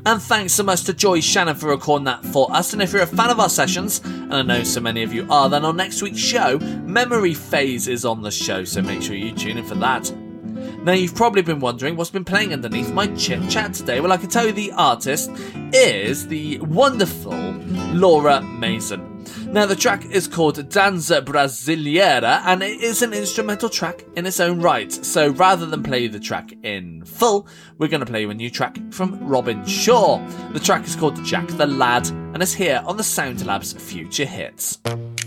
And thanks so much to Joy Shannon for recording that for us. And if you're a fan of our sessions, and I know so many of you are, then on next week's show, Memory Phase is on the show, so make sure you tune in for that. Now, you've probably been wondering what's been playing underneath my chit-chat today. Well, I can tell you the artist is the wonderful Laura Mason. Now, the track is called Danza Brasileira, and it is an instrumental track in its own right. So rather than play the track in full, we're going to play you a new track from Robin Shaw. The track is called Jack the Lad, and it's here on the Sound Labs Future Hits.